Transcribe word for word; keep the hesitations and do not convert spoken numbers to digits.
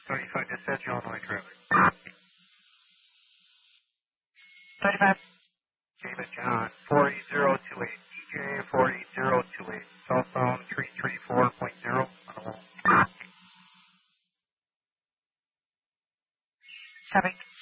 thirty-five dispatch, Illinois traffic. thirty-five. David John, four zero two eight, D J four zero two eight, southbound three three four point zero. Copy.